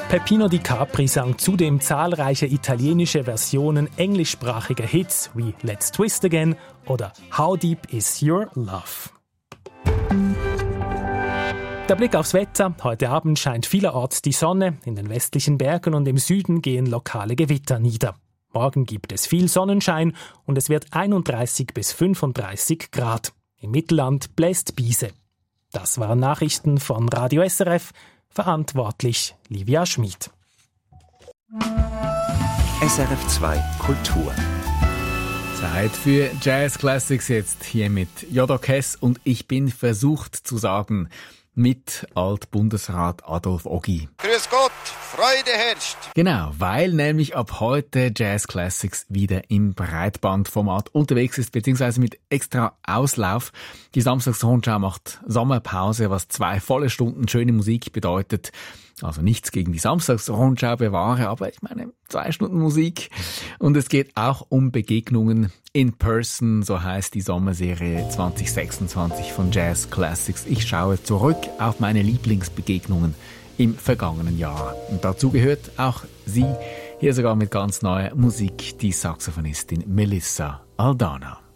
Peppino Di Capri sang zudem zahlreiche italienische Versionen englischsprachiger Hits wie Let's Twist Again oder How Deep Is Your Love. Der Blick aufs Wetter. Heute Abend scheint vielerorts die Sonne. In den westlichen Bergen und im Süden gehen lokale Gewitter nieder. Morgen gibt es viel Sonnenschein und es wird 31 bis 35 Grad. Im Mittelland bläst Biese. Das waren Nachrichten von Radio SRF. Verantwortlich Livia Schmid. SRF 2 Kultur. Zeit für Jazz Classics jetzt hier mit Jodo Kess und ich bin versucht zu sagen mit Altbundesrat Adolf Ogi. Grüß Gott, Freude herrscht. Genau, weil nämlich ab heute Jazz Classics wieder im Breitbandformat unterwegs ist, beziehungsweise mit extra Auslauf. Die Samstagsrundschau macht Sommerpause, was 2 volle Stunden schöne Musik bedeutet. Also nichts gegen die Samstagsrundschau bewahre, aber ich meine 2 Stunden Musik. Und es geht auch um Begegnungen in person, so heißt die Sommerserie 2026 von Jazz Classics. Ich schaue zurück auf meine Lieblingsbegegnungen im vergangenen Jahr. Und dazu gehört auch sie, hier sogar mit ganz neuer Musik, die Saxophonistin Melissa Aldana.